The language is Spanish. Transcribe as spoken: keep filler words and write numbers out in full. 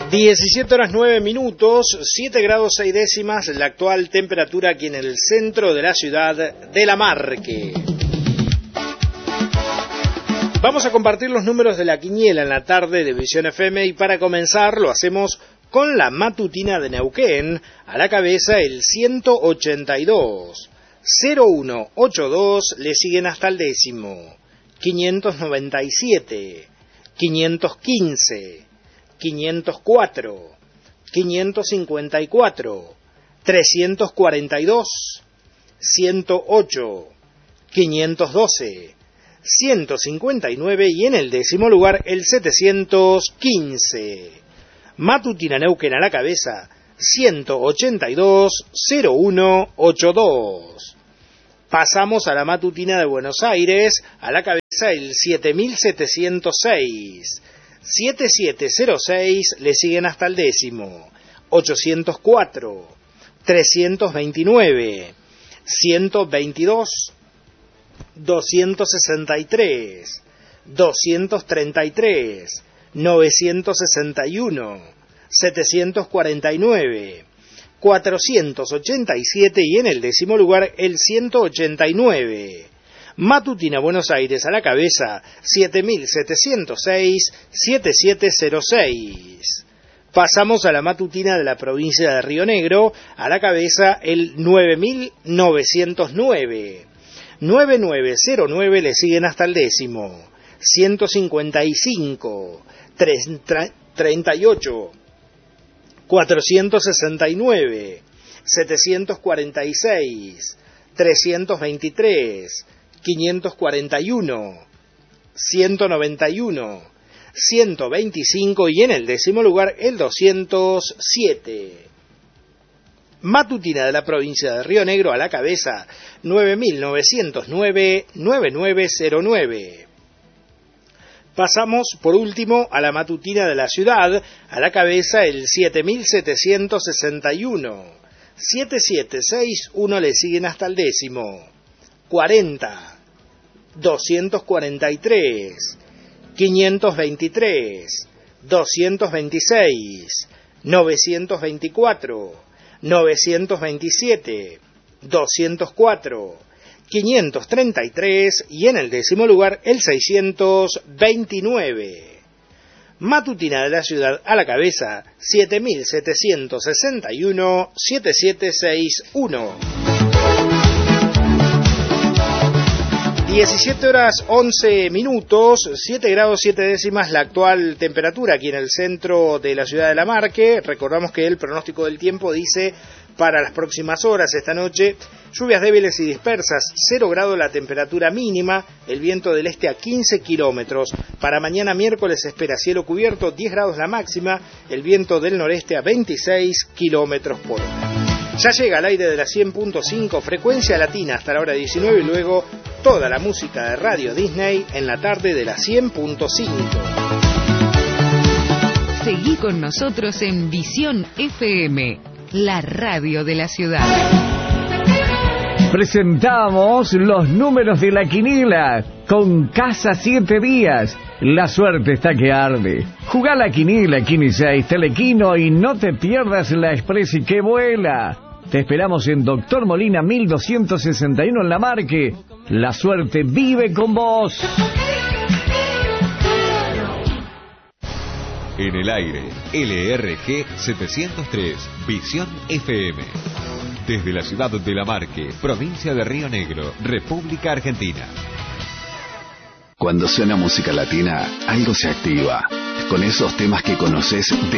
diecisiete horas nueve minutos, siete grados seis décimas, la actual temperatura aquí en el centro de la ciudad de La Marque. Vamos a compartir los números de la quiniela en la tarde de Visión F M y para comenzar lo hacemos con la matutina de Neuquén, a la cabeza el ciento ochenta y dos, cero uno ochenta y dos, le siguen hasta el décimo, quinientos noventa y siete, quinientos quince, quinientos cuatro, quinientos cincuenta y cuatro, trescientos cuarenta y dos, ciento ocho, quinientos doce, ciento cincuenta y nueve y en el décimo lugar el setecientos quince. Matutina Neuquén a la cabeza, ciento ochenta y dos, cero uno ochenta y dos. Pasamos a la matutina de Buenos Aires, a la cabeza el siete mil setecientos seis. siete siete cero seis, le siguen hasta el décimo, ochocientos cuatro, trescientos veintinueve, ciento veintidós, doscientos sesenta y tres, doscientos treinta y tres, novecientos sesenta y uno, setecientos cuarenta y nueve, cuatrocientos ochenta y siete y en el décimo lugar el ciento ochenta y nueve. Matutina Buenos Aires a la cabeza, siete mil setecientos seis, setenta y siete cero seis. Pasamos a la matutina de la provincia de Río Negro, a la cabeza el nueve mil novecientos nueve. nueve nueve cero nueve le siguen hasta el décimo, ciento cincuenta y cinco, treinta y ocho, cuatrocientos sesenta y nueve, setecientos cuarenta y seis, trescientos veintitrés, quinientos cuarenta y uno, ciento noventa y uno, ciento veinticinco y en el décimo lugar el doscientos siete. Matutina de la provincia de Río Negro a la cabeza, nueve mil novecientos nueve, noventa y nueve cero nueve. Pasamos por último a la matutina de la ciudad, a la cabeza el siete mil setecientos sesenta y uno, setenta y siete sesenta y uno le siguen hasta el décimo, cuarenta, doscientos cuarenta y tres, quinientos veintitrés, doscientos veintiséis, novecientos veinticuatro, novecientos veintisiete, doscientos cuatro, quinientos treinta y tres y en el décimo lugar el seiscientos veintinueve. Matutina de la ciudad a la cabeza, siete mil setecientos sesenta y uno, setenta y siete sesenta y uno. diecisiete horas once minutos, siete grados siete décimas la actual temperatura aquí en el centro de la ciudad de La Marque. Recordamos que el pronóstico del tiempo dice para las próximas horas, esta noche, lluvias débiles y dispersas, cero grado la temperatura mínima, el viento del este a quince kilómetros. Para mañana miércoles se espera cielo cubierto, diez grados la máxima, el viento del noreste a veintiséis kilómetros por hora. Ya llega al aire de la cien punto cinco, frecuencia latina hasta la hora diecinueve y luego toda la música de Radio Disney en la tarde de la cien punto cinco. Seguí con nosotros en Visión F M, la radio de la ciudad. Presentamos los números de la quiniela con Casa siete Días. La suerte está que arde. Jugá la quiniela Quini seis Telequino y no te pierdas la Expresi que vuela. Te esperamos en Doctor Molina mil doscientos sesenta y uno en La Marque. La suerte vive con vos. En el aire, L R G setecientos tres, Visión F M. Desde la ciudad de La Marque, provincia de Río Negro, República Argentina. Cuando suena música latina, algo se activa. Con esos temas que conoces de